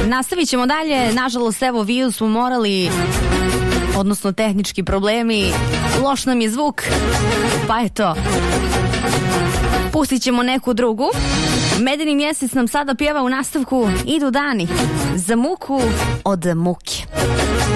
Nastavit ćemo dalje. Nažalost, evo, Viju smo morali, odnosno tehnički problemi, loš nam je zvuk, pa eto, pustit ćemo neku drugu. Medeni mjesec nam sada pjeva u nastavku Idu dani za muku od muke.